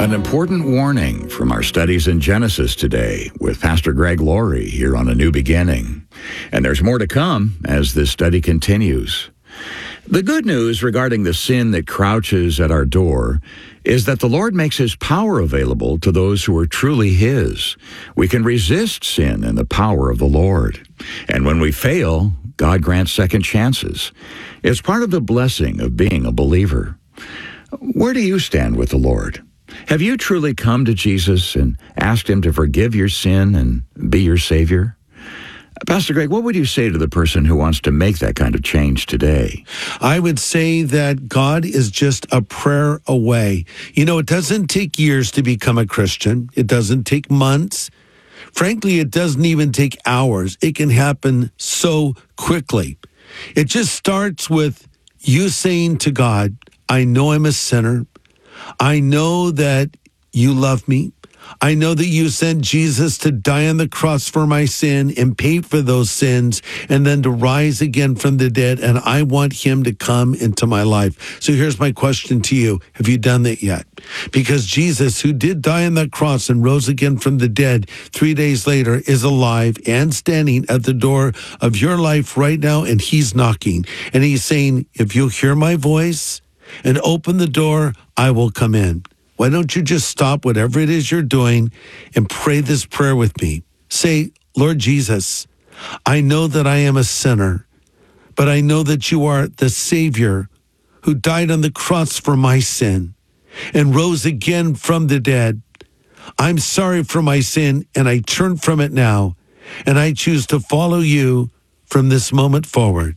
An important warning from our studies in Genesis today with Pastor Greg Laurie here on A New Beginning. And there's more to come as this study continues. The good news regarding the sin that crouches at our door is that the Lord makes His power available to those who are truly His. We can resist sin in the power of the Lord. And when we fail, God grants second chances. It's part of the blessing of being a believer. Where do you stand with the Lord? Have you truly come to Jesus and asked Him to forgive your sin and be your Savior? Pastor Greg, what would you say to the person who wants to make that kind of change today? I would say that God is just a prayer away. You know, it doesn't take years to become a Christian. It doesn't take months. Frankly, it doesn't even take hours. It can happen so quickly. It just starts with you saying to God, I know I'm a sinner. I know that you love me. I know that you sent Jesus to die on the cross for my sin and pay for those sins and then to rise again from the dead. And I want Him to come into my life. So here's my question to you. Have you done that yet? Because Jesus, who did die on that cross and rose again from the dead 3 days later, is alive and standing at the door of your life right now. And He's knocking and He's saying, if you'll hear my voice and open the door, I will come in. Why don't you just stop whatever it is you're doing and pray this prayer with me? Say, Lord Jesus, I know that I am a sinner, but I know that you are the Savior who died on the cross for my sin and rose again from the dead. I'm sorry for my sin, and I turn from it now, and I choose to follow you from this moment forward.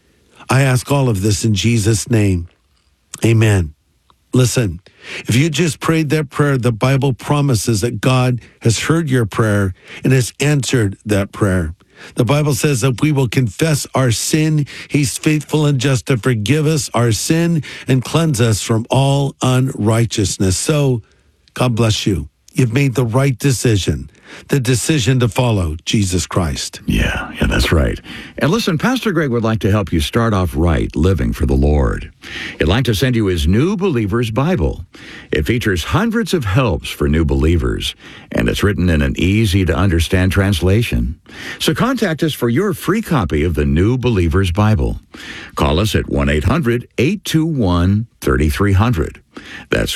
I ask all of this in Jesus' name. Amen. Listen, if you just prayed that prayer, the Bible promises that God has heard your prayer and has answered that prayer. The Bible says that we will confess our sin. He's faithful and just to forgive us our sin and cleanse us from all unrighteousness. So, God bless you. You've made the right decision, the decision to follow Jesus Christ. Yeah, that's right. And listen, Pastor Greg would like to help you start off right living for the Lord. He'd like to send you his New Believer's Bible. It features hundreds of helps for new believers, and it's written in an easy-to-understand translation. So contact us for your free copy of the New Believer's Bible. Call us at 1-800-821-3300. That's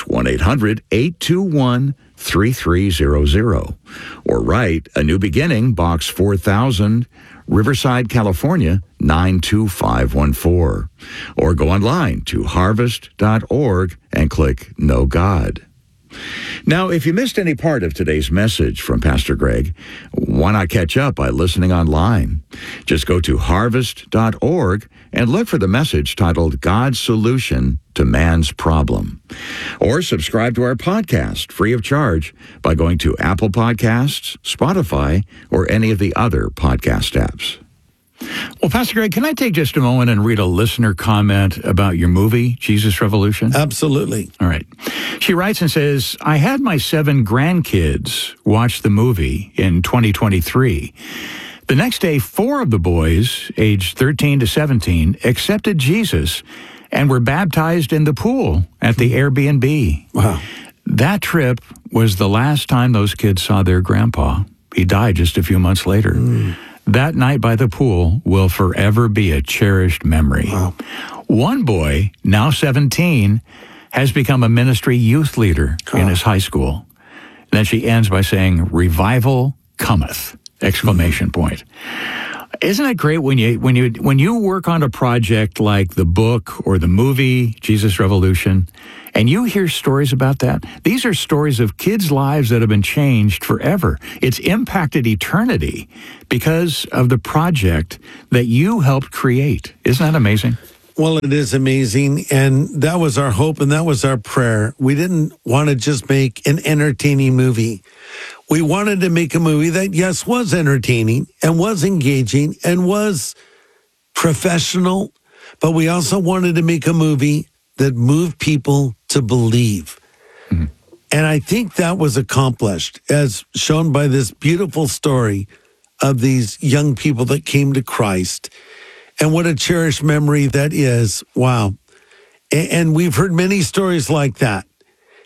1-800-821-3300. Or write A New Beginning, Box 4000, Riverside, California, 92514. Or go online to harvest.org and click Know God. Now, if you missed any part of today's message from Pastor Greg, why not catch up by listening online? Just go to harvest.org and look for the message titled God's Solution to Man's Problem. Or subscribe to our podcast free of charge by going to Apple Podcasts, Spotify, or any of the other podcast apps. Well, Pastor Greg, can I take just a moment and read a listener comment about your movie, Jesus Revolution? Absolutely. All right. She writes and says, I had my 7 grandkids watch the movie in 2023. The next day, 4 of the boys, aged 13 to 17, accepted Jesus and were baptized in the pool at the Airbnb. Wow. That trip was the last time those kids saw their grandpa. He died just a few months later. That night by the pool will forever be a cherished memory. Wow. One boy, now 17, has become a ministry youth leader in his high school. And then she ends by saying, "Revival cometh!" Exclamation point. Isn't it great when you work on a project like the book or the movie, Jesus Revolution, and you hear stories about that? These are stories of kids' lives that have been changed forever. It's impacted eternity because of the project that you helped create. Isn't that amazing? Well, it is amazing, and that was our hope, and that was our prayer. We didn't want to just make an entertaining movie. We wanted to make a movie that, yes, was entertaining and was engaging and was professional, but we also wanted to make a movie that moved people to believe. Mm-hmm. And I think that was accomplished, as shown by this beautiful story of these young people that came to Christ. And what a cherished memory that is. Wow. And we've heard many stories like that.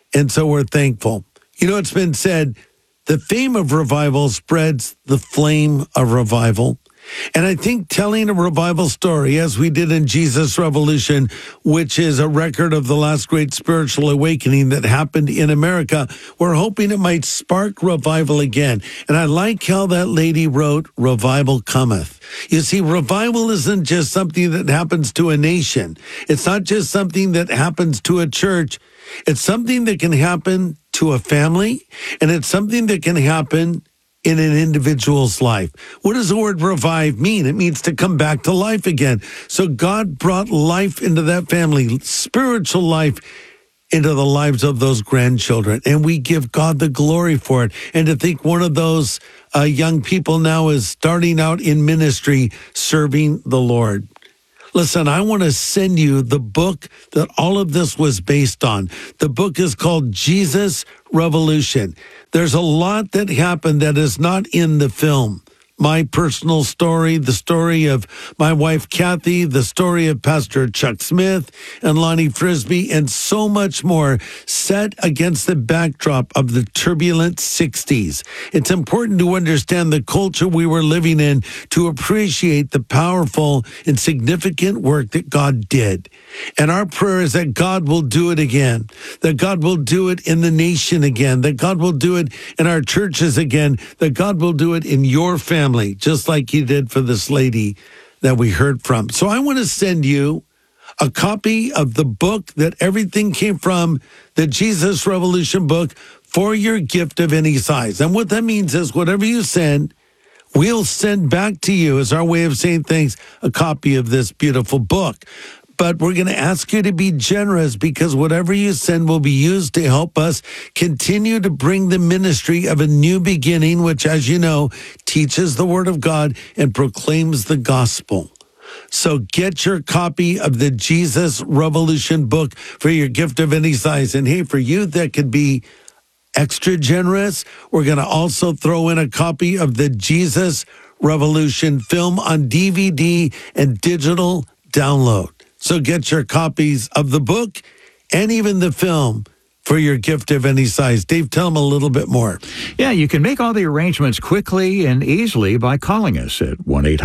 And so we're thankful. You know, it's been said, the fame of revival spreads the flame of revival. And I think telling a revival story, as we did in Jesus Revolution, which is a record of the last great spiritual awakening that happened in America, we're hoping it might spark revival again. And I like how that lady wrote, "Revival cometh." You see, revival isn't just something that happens to a nation. It's not just something that happens to a church. It's something that can happen to a family, and it's something that can happen in an individual's life. What does the word revive mean? It means to come back to life again. So God brought life into that family, spiritual life into the lives of those grandchildren. And we give God the glory for it. And to think one of those young people now is starting out in ministry, serving the Lord. Listen, I want to send you the book that all of this was based on. The book is called Jesus Revolution. There's a lot that happened that is not in the film. My personal story, the story of my wife, Kathy, the story of Pastor Chuck Smith and Lonnie Frisbee, and so much more set against the backdrop of the turbulent 60s. It's important to understand the culture we were living in to appreciate the powerful and significant work that God did. And our prayer is that God will do it again, that God will do it in the nation again, that God will do it in our churches again, that God will do it in your family, just like he did for this lady that we heard from. So I want to send you a copy of the book that everything came from, the Jesus Revolution book, for your gift of any size. And what that means is whatever you send, we'll send back to you, as our way of saying thanks, a copy of this beautiful book. But we're going to ask you to be generous, because whatever you send will be used to help us continue to bring the ministry of a new beginning, which, as you know, teaches the Word of God and proclaims the gospel. So get your copy of the Jesus Revolution book for your gift of any size. And hey, for you that could be extra generous, we're going to also throw in a copy of the Jesus Revolution film on DVD and digital download. So get your copies of the book and even the film for your gift of any size. Dave, tell them a little bit more. Yeah, you can make all the arrangements quickly and easily by calling us at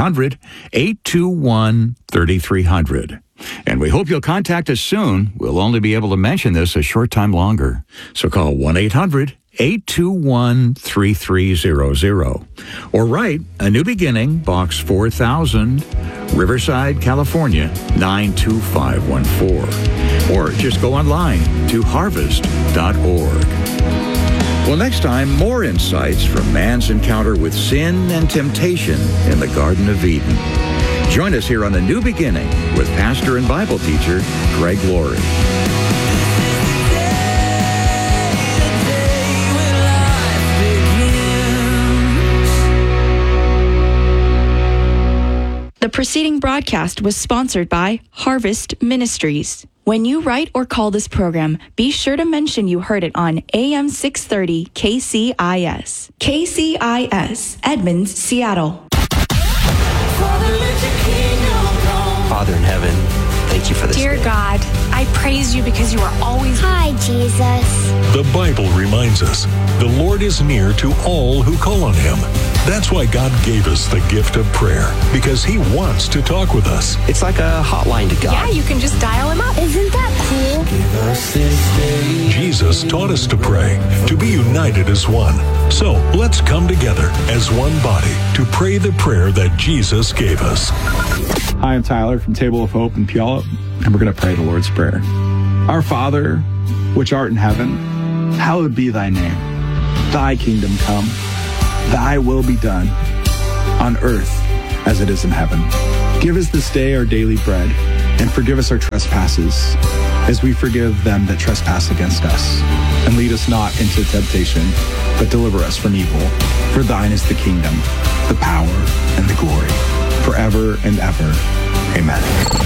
1-800-821-3300. And we hope you'll contact us soon. We'll only be able to mention this a short time longer. So call 1-800-821-3300. Or write A New Beginning, Box 4000, Riverside, California, 92514. Or just go online to harvest.org. Well, next time, more insights from man's encounter with sin and temptation in the Garden of Eden. Join us here on A New Beginning with pastor and Bible teacher Greg Laurie. The preceding broadcast was sponsored by Harvest Ministries. When you write or call this program, be sure to mention you heard it on AM 630 KCIS. KCIS, Edmonds, Seattle. Father in heaven, thank you for this Dear day. God, I praise you because you are always... Hi, Jesus. The Bible reminds us the Lord is near to all who call on him. That's why God gave us the gift of prayer, because he wants to talk with us. It's like a hotline to God. Yeah, you can just dial him up. Isn't that cool? Jesus taught us to pray, to be united as one. So let's come together as one body to pray the prayer that Jesus gave us. Hi, I'm Tyler from Table of Hope in Puyallup, and we're going to pray the Lord's Prayer. Our Father, which art in heaven, hallowed be thy name. Thy kingdom come. Thy will be done, on earth as it is in heaven. Give us this day our daily bread, and forgive us our trespasses, as we forgive them that trespass against us. And lead us not into temptation, but deliver us from evil. For thine is the kingdom, the power, and the glory, forever and ever. Amen.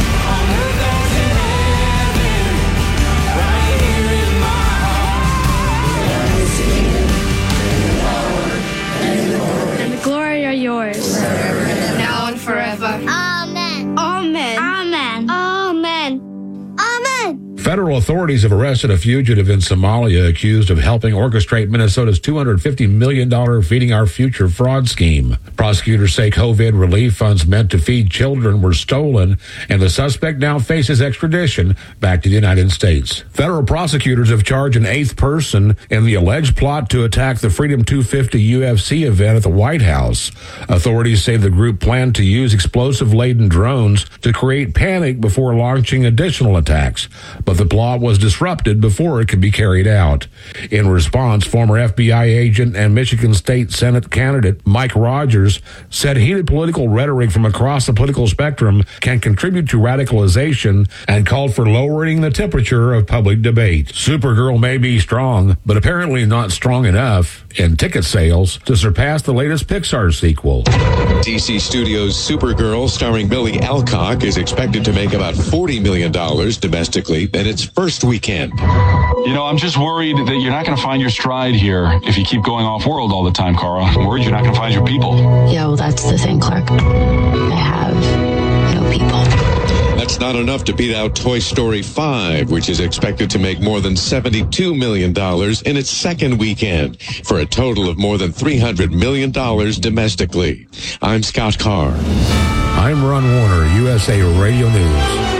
Yours. Now and forever. Amen. Amen. Amen. Amen. Amen. Federal authorities have arrested a fugitive in Somalia accused of helping orchestrate Minnesota's $250 million Feeding Our Future fraud scheme. Prosecutors say COVID relief funds meant to feed children were stolen, and the suspect now faces extradition back to the United States. Federal prosecutors have charged an eighth person in the alleged plot to attack the Freedom 250 UFC event at the White House. Authorities say the group planned to use explosive-laden drones to create panic before launching additional attacks, but the plot was disrupted before it could be carried out. In response, former FBI agent and Michigan State Senate candidate Mike Rogers said heated political rhetoric from across the political spectrum can contribute to radicalization and called for lowering the temperature of public debate. Supergirl may be strong, but apparently not strong enough in ticket sales to surpass the latest Pixar sequel. DC Studios' Supergirl, starring Billy Alcock, is expected to make about $40 million domestically in its first weekend. You know, I'm just worried that you're not going to find your stride here if you keep going off-world all the time, Cara. I'm worried you're not going to find your people. Yeah, well, that's the thing, Clark. I have no people. That's not enough to beat out Toy Story 5, which is expected to make more than $72 million in its second weekend, for a total of more than $300 million domestically. I'm Scott Carr. I'm Ron Warner, USA Radio News.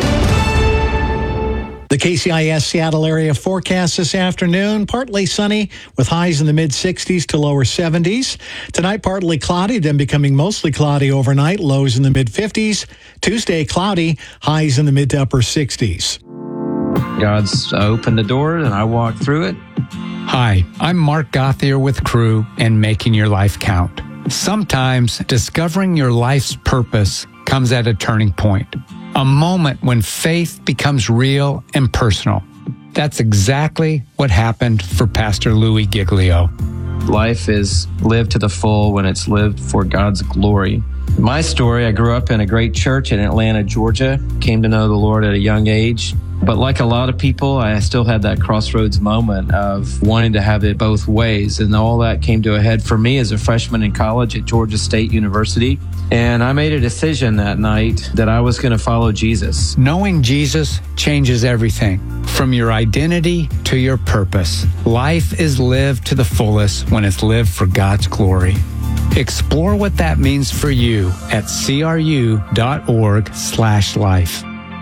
The KCIS Seattle area forecast this afternoon, partly sunny with highs in the mid-60s to lower 70s. Tonight, partly cloudy, then becoming mostly cloudy overnight, lows in the mid-50s. Tuesday, cloudy, highs in the mid to upper 60s. God's opened the door and I walked through it. Hi, I'm Mark Gothier with Crew and Making Your Life Count. Sometimes discovering your life's purpose comes at a turning point. A moment when faith becomes real and personal. That's exactly what happened for Pastor Louis Giglio. Life is lived to the full when it's lived for God's glory. My story, I grew up in a great church in Atlanta, Georgia, came to know the Lord at a young age. But like a lot of people, I still had that crossroads moment of wanting to have it both ways. And all that came to a head for me as a freshman in college at Georgia State University. And I made a decision that night that I was going to follow Jesus. Knowing Jesus changes everything, from your identity to your purpose. Life is lived to the fullest when it's lived for God's glory. Explore what that means for you at cru.org/life.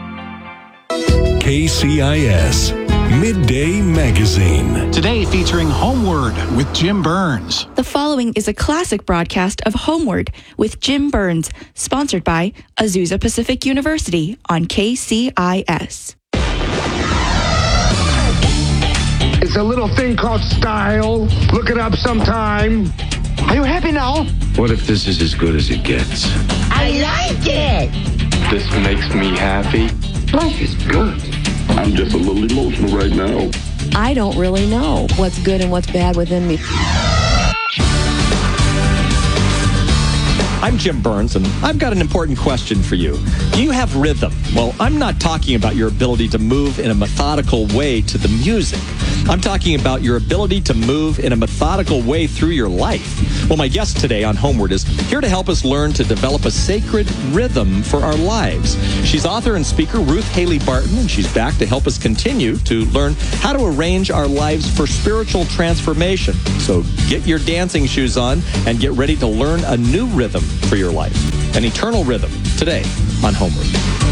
KCIS Midday Magazine. Today featuring Homeward with Jim Burns. The following is a classic broadcast of Homeward with Jim Burns, sponsored by Azusa Pacific University on KCIS. It's a little thing called style. Look it up sometime. Are you happy now? What if this is as good as it gets? I like it. This makes me happy. Life is good. I'm just a little emotional right now. I don't really know what's good and what's bad within me. I'm Jim Burns, and I've got an important question for you. Do you have rhythm? Well, I'm not talking about your ability to move in a methodical way to the music. I'm talking about your ability to move in a methodical way through your life. Well, my guest today on Homeward is here to help us learn to develop a sacred rhythm for our lives. She's author and speaker Ruth Haley Barton, and she's back to help us continue to learn how to arrange our lives for spiritual transformation. So get your dancing shoes on and get ready to learn a new rhythm for your life, an eternal rhythm, today on Homeward.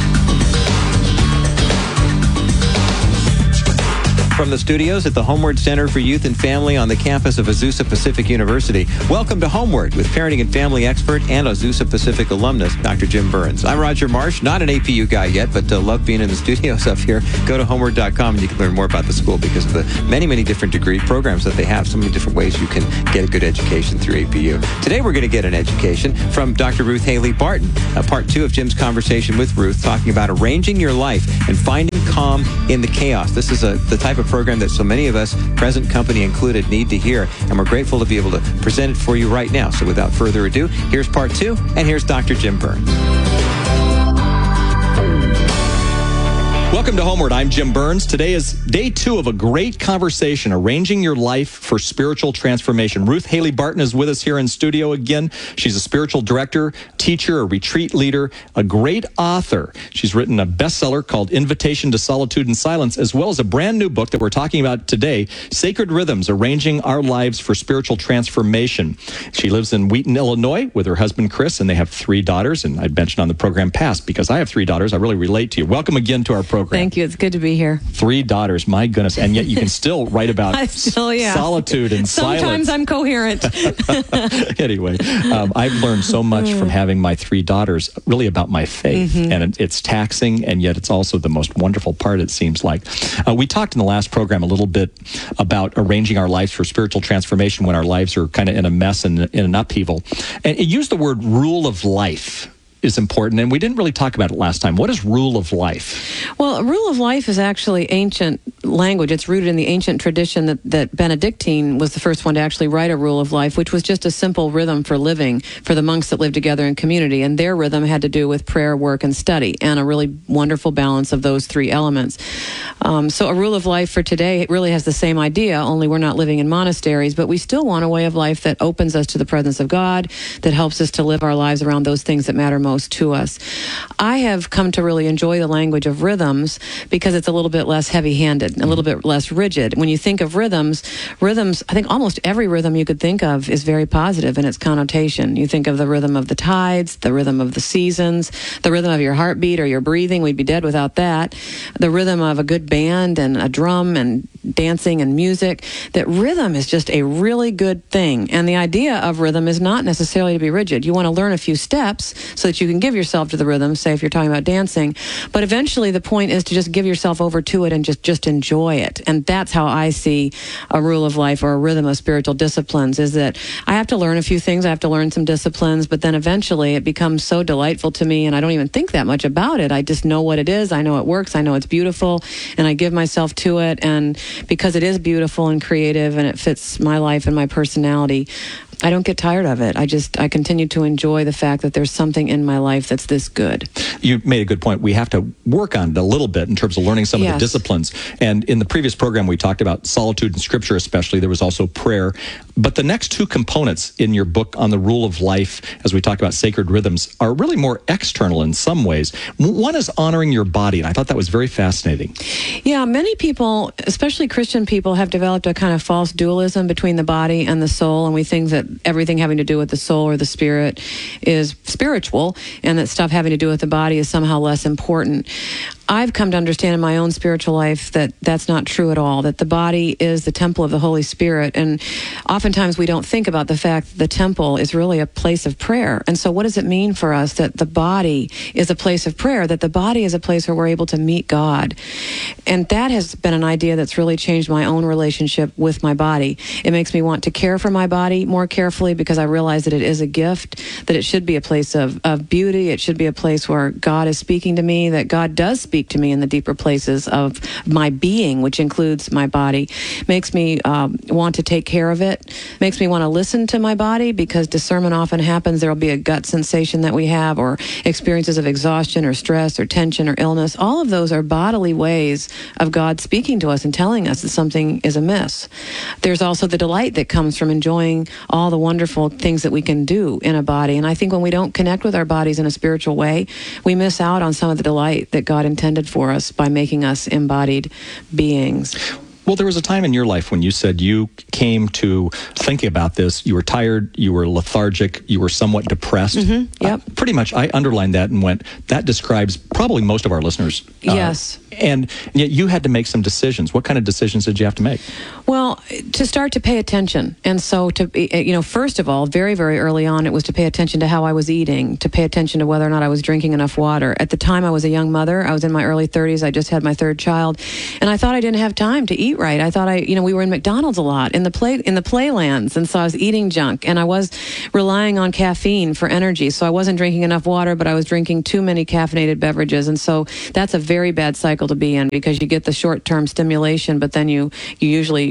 From the studios at the Homeward Center for Youth and Family on the campus of Azusa Pacific University, welcome to Homeward with parenting and family expert and Azusa Pacific alumnus, Dr. Jim Burns. I'm Roger Marsh, not an APU guy yet, but love being in the studios up here. Go to homeward.com and you can learn more about the school because of the many, many different degree programs that they have, so many different ways you can get a good education through APU. Today we're going to get an education from Dr. Ruth Haley Barton, part 2 of Jim's conversation with Ruth, talking about arranging your life and finding calm in the chaos. This is the type of program that so many of us, present company included, need to hear, and we're grateful to be able to present it for you right now. So without further ado, here's part 2, and here's Dr. Jim Burns. Welcome to Homeward. I'm Jim Burns. Today is day 2 of a great conversation, arranging your life for spiritual transformation. Ruth Haley Barton is with us here in studio again. She's a spiritual director, teacher, a retreat leader, a great author. She's written a bestseller called Invitation to Solitude and Silence, as well as a brand new book that we're talking about today, Sacred Rhythms, Arranging Our Lives for Spiritual Transformation. She lives in Wheaton, Illinois with her husband, Chris, and they have 3 daughters. And I'd mentioned on the program past, because I have 3 daughters, I really relate to you. Welcome again to our program. Thank you. It's good to be here. 3 daughters, my goodness. And yet you can still write about solitude and Sometimes silence. I'm coherent. Anyway, I've learned so much from having my 3 daughters, really about my faith. And it's taxing, and yet it's also the most wonderful part, it seems like. We talked in the last program a little bit about arranging our lives for spiritual transformation when our lives are kind of in a mess and in an upheaval. And it used the word rule of life is important, and we didn't really talk about it last time. What is rule of life? Well, rule of life is actually ancient language. It's rooted in the ancient tradition that Benedictine was the first one to actually write a rule of life, which was just a simple rhythm for living for the monks that lived together in community. And their rhythm had to do with prayer, work, and study, and a really wonderful balance of those 3 elements. So a rule of life for today, it really has the same idea, only we're not living in monasteries, but we still want a way of life that opens us to the presence of God, that helps us to live our lives around those things that matter most to us. I have come to really enjoy the language of rhythms because it's a little bit less heavy-handed, a little bit less rigid. When you think of rhythms, I think almost every rhythm you could think of is very positive in its connotation. You think of the rhythm of the tides, the rhythm of the seasons, the rhythm of your heartbeat or your breathing. We'd be dead without that. The rhythm of a good band and a drum and dancing and music. That rhythm is just a really good thing. And the idea of rhythm is not necessarily to be rigid. You want to learn a few steps so that you can give yourself to the rhythm, say if you're talking about dancing. But eventually the point is to just give yourself over to it and just enjoy it. And that's how I see a rule of life or a rhythm of spiritual disciplines, is that I have to learn a few things. I have to learn some disciplines, but then eventually it becomes so delightful to me and I don't even think that much about it. I just know what it is. I know it works. I know it's beautiful and I give myself to it. And because it is beautiful and creative and it fits my life and my personality, I don't get tired of it. I continue to enjoy the fact that there's something in my life that's this good. You made a good point. We have to work on it a little bit in terms of learning some of the disciplines. And in the previous program, we talked about solitude and scripture especially. There was also prayer. But the next 2 components in your book on the rule of life, as we talk about sacred rhythms, are really more external in some ways. One is honoring your body, and I thought that was very fascinating. Yeah, many people, especially Christian people, have developed a kind of false dualism between the body and the soul, and we think that everything having to do with the soul or the spirit is spiritual, and that stuff having to do with the body is somehow less important. I've come to understand in my own spiritual life that that's not true at all, that the body is the temple of the Holy Spirit. And oftentimes we don't think about the fact that the temple is really a place of prayer. And so what does it mean for us that the body is a place of prayer, that the body is a place where we're able to meet God? And that has been an idea that's really changed my own relationship with my body. It makes me want to care for my body more carefully because I realize that it is a gift, that it should be a place of beauty. It should be a place where God is speaking to me, that God does speak to me in the deeper places of my being, which includes my body. Makes me want to take care of it. Makes me want to listen to my body because discernment often happens. There will be a gut sensation that we have or experiences of exhaustion or stress or tension or illness. All of those are bodily ways of God speaking to us and telling us that something is amiss. There's also the delight that comes from enjoying all the wonderful things that we can do in a body. And I think when we don't connect with our bodies in a spiritual way, we miss out on some of the delight that God intended for us by making us embodied beings. Well, there was a time in your life when you said you came to thinking about this. You were tired, you were lethargic, you were somewhat depressed. Yep. Pretty much, I underlined that and went, that describes probably most of our listeners. Yes. And yet you had to make some decisions. What kind of decisions did you have to make? Well, to start to pay attention. And so first of all, very, very early on, it was to pay attention to how I was eating, to pay attention to whether or not I was drinking enough water. At the time, I was a young mother. I was in my early 30s. I just had my 3rd child. And I thought I didn't have time to eat right. I thought we were in McDonald's a lot, in the playlands. And so I was eating junk. And I was relying on caffeine for energy. So I wasn't drinking enough water, but I was drinking too many caffeinated beverages. And so that's a very bad cycle to be in because you get the short-term stimulation, but then you usually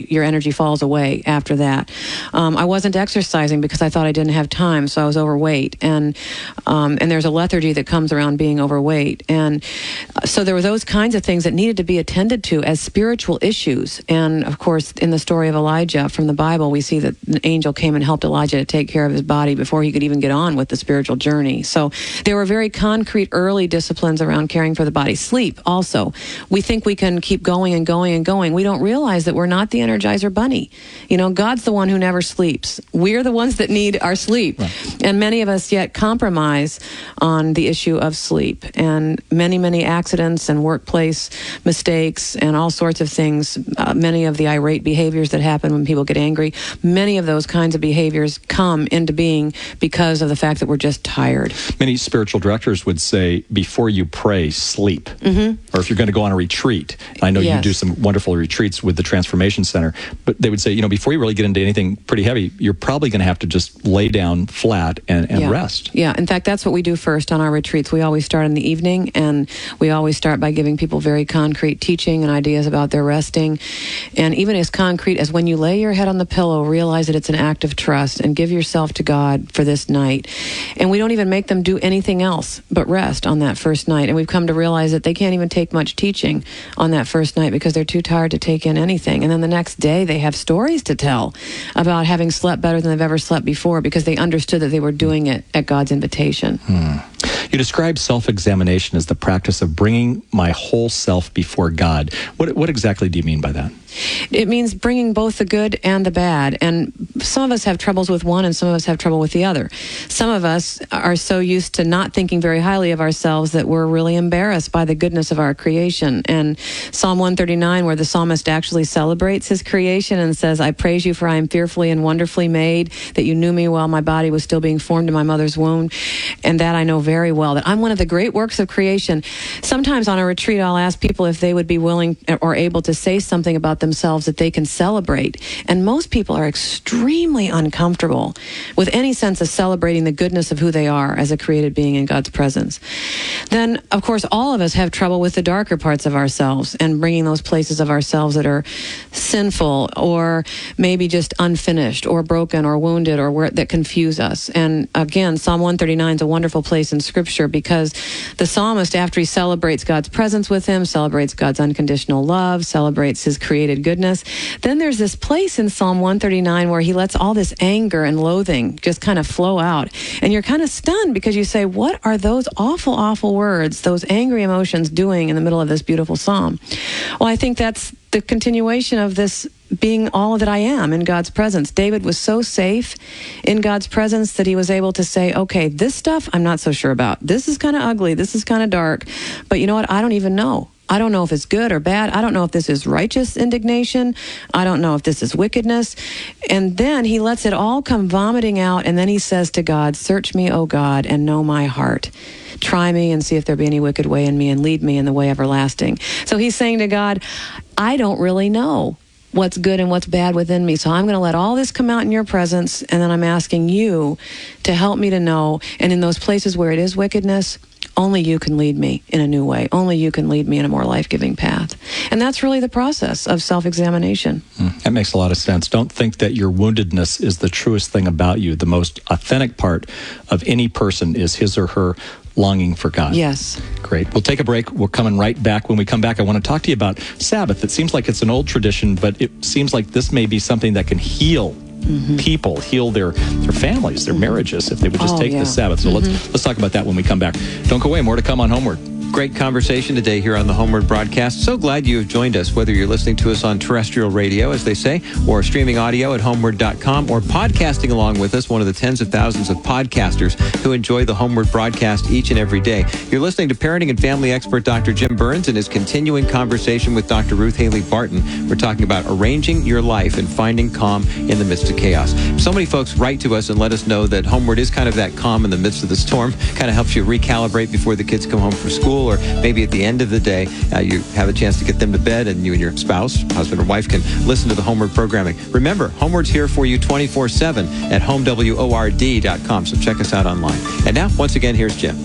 your energy falls away after that. I wasn't exercising because I thought I didn't have time, so I was overweight, and there's a lethargy that comes around being overweight, and so there were those kinds of things that needed to be attended to as spiritual issues. And of course, in the story of Elijah from the Bible, we see that an angel came and helped Elijah to take care of his body before he could even get on with the spiritual journey. So there were very concrete early disciplines around caring for the body. Sleep also. We think we can keep going and going and going. We don't realize that we're not the Energizer Bunny. You know, God's the one who never sleeps. We're the ones that need our sleep. Right. And many of us yet compromise on the issue of sleep. And many accidents and workplace mistakes and all sorts of things, many of the irate behaviors that happen when people get angry, many of those kinds of behaviors come into being because of the fact that we're just tired. Many spiritual directors would say, before you pray, sleep. Or if you're going to go on a retreat, I know you do some wonderful retreats with the Transformation Center, but they would say, you know, before you really get into anything pretty heavy, you're probably going to have to just lay down flat and rest. Yeah, in fact, that's what we do first on our retreats. We always start in the evening, and we always start by giving people very concrete teaching and ideas about their resting. And even as concrete as when you lay your head on the pillow, realize that it's an act of trust and give yourself to God for this night. And we don't even make them do anything else but rest on that first night. And we've come to realize that they can't even take much teaching on that first night because they're too tired to take in anything. And then the next day they have stories to tell about having slept better than they've ever slept before because they understood that they were doing it at God's invitation. You describe self-examination as the practice of bringing my whole self before God. What exactly do you mean by that? It means bringing both the good and the bad. And some of us have troubles with one and some of us have trouble with the other. Some of us are so used to not thinking very highly of ourselves that we're really embarrassed by the goodness of our creation. And Psalm 139, where the psalmist actually celebrates his creation and says, I praise you for I am fearfully and wonderfully made, that you knew me while my body was still being formed in my mother's womb. And that I know very well, that I'm one of the great works of creation. Sometimes on a retreat, I'll ask people if they would be willing or able to say something about themselves that they can celebrate. And most people are extremely uncomfortable with any sense of celebrating the goodness of who they are as a created being in God's presence. Then, of course, all of us have trouble with the darker parts of ourselves and bringing those places of ourselves that are sinful or maybe just unfinished or broken or wounded or that confuse us. And again, Psalm 139 is a wonderful place in Scripture because the psalmist, after he celebrates God's presence with him, celebrates God's unconditional love, celebrates his created goodness, then there's this place in Psalm 139 where he lets all this anger and loathing just kind of flow out. And you're kind of stunned because you say, what are those awful, awful words, those angry emotions doing in the middle of this beautiful psalm? Well, I think that's the continuation of this being all that I am in God's presence. David was so safe in God's presence that he was able to say, okay, this stuff I'm not so sure about. This is kind of ugly. This is kind of dark. But you know what? I don't even know. I don't know if it's good or bad. I don't know if this is righteous indignation. I don't know if this is wickedness. And then he lets it all come vomiting out. And then he says to God, search me, O God, and know my heart. Try me and see if there be any wicked way in me and lead me in the way everlasting. So he's saying to God, I don't really know what's good and what's bad within me. So I'm going to let all this come out in your presence. And then I'm asking you to help me to know. And in those places where it is wickedness, only you can lead me in a new way. Only you can lead me in a more life-giving path. And that's really the process of self-examination. That makes a lot of sense. Don't think that your woundedness is the truest thing about you. The most authentic part of any person is his or her longing for God. Yes. Great. We'll take a break. We're coming right back. When we come back, I want to talk to you about Sabbath. It seems like it's an old tradition, but it seems like this may be something that can heal people, heal their families, their marriages, if they would just take the Sabbath. So let's talk about that when we come back. Don't go away. More to come on Homeward. Great conversation today here on the Homeward broadcast. So glad you have joined us, whether you're listening to us on terrestrial radio, as they say, or streaming audio at homeward.com, or podcasting along with us, one of the tens of thousands of podcasters who enjoy the Homeward broadcast each and every day. You're listening to parenting and family expert Dr. Jim Burns and his continuing conversation with Dr. Ruth Haley Barton. We're talking about arranging your life and finding calm in the midst of chaos. So many folks write to us and let us know that Homeward is kind of that calm in the midst of the storm, kind of helps you recalibrate before the kids come home from school, or maybe at the end of the day, you have a chance to get them to bed and you and your spouse, husband or wife, can listen to the Homeward programming. Remember, Homeward's here for you 24/7 at homeword.com, so check us out online. And now, once again, here's Jim.